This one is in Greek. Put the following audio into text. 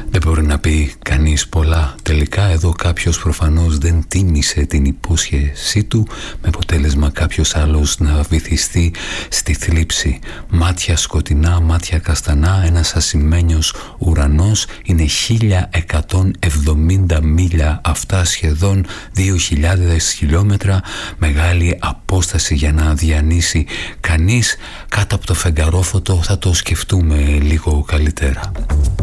Δεν μπορεί να πει κανείς πολλά. Τελικά εδώ κάποιος προφανώς δεν τίμησε την υπόσχεσή του, με αποτέλεσμα κάποιος άλλος να βυθιστεί στη θλίψη. Μάτια σκοτεινά, μάτια καστανά, ένας ασημένιος ουρανός. Είναι 1170 μίλια, αυτά σχεδόν 2.000 χιλιόμετρα, μεγάλη απόσταση για να διανύσει κανείς. Κάτω από το φεγγαρόφωτο θα το σκεφτούμε λίγο καλύτερα.